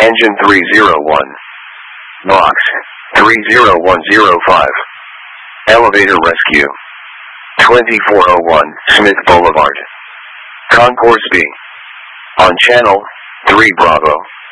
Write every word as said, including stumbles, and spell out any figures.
Engine three zero one. Box three zero one zero five. Elevator rescue. twenty-four oh one Smith Boulevard. Concourse B. On channel three Bravo.